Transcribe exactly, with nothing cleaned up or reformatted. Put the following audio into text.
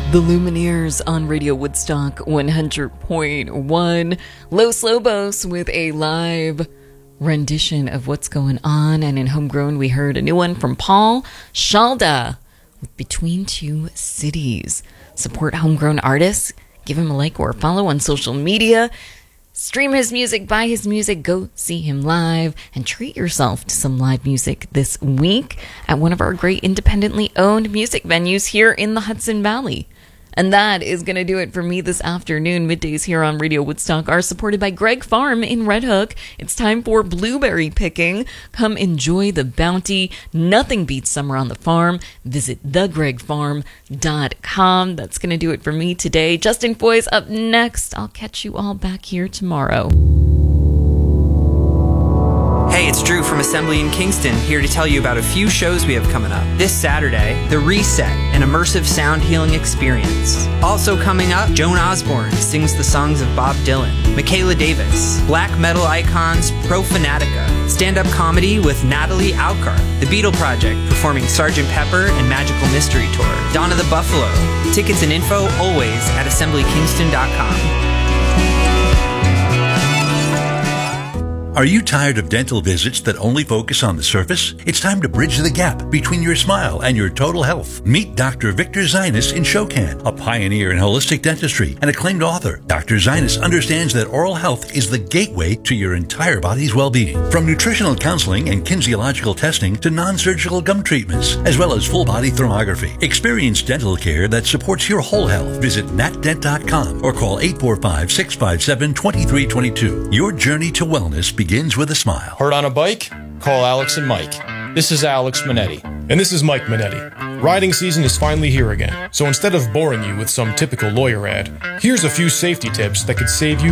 The Lumineers on Radio Woodstock one hundred point one. Los Lobos with a live rendition of What's Going On. And in Homegrown, we heard a new one from Paul Shalda with Between Two Cities. Support homegrown artists. Give him a like or a follow on social media. Stream his music, buy his music, go see him live, and treat yourself to some live music this week at one of our great independently owned music venues here in the Hudson Valley. And that is going to do it for me this afternoon. Middays here on Radio Woodstock are supported by Greg Farm in Red Hook. It's time for blueberry picking. Come enjoy the bounty. Nothing beats summer on the farm. Visit the greg farm dot com. That's going to do it for me today. Justin Foy's up next. I'll catch you all back here tomorrow. Hey, it's Drew from Assembly in Kingston, here to tell you about a few shows we have coming up. This Saturday, The Reset, an immersive sound healing experience. Also coming up, Joan Osborne sings the songs of Bob Dylan. Michaela Davis, black metal icons Pro Fanatica, stand-up comedy with Natalie Alcar, The Beatle Project performing Sergeant Pepper and Magical Mystery Tour, Dawn of the Buffalo. Tickets and info always at assembly kingston dot com. Are you tired of dental visits that only focus on the surface? It's time to bridge the gap between your smile and your total health. Meet Doctor Victor Zinus in Shokan, a pioneer in holistic dentistry and acclaimed author. Doctor Zinus understands that oral health is the gateway to your entire body's well-being. From nutritional counseling and kinesiological testing to non-surgical gum treatments, as well as full-body thermography. Experience dental care that supports your whole health. Visit nat dent dot com or call eight four five, six five seven, two three two two. Your journey to wellness begins begins with a smile. Hurt on a bike? Call Alex and Mike. This is Alex Minetti. And this is Mike Minetti. Riding season is finally here again. So instead of boring you with some typical lawyer ad, here's a few safety tips that could save you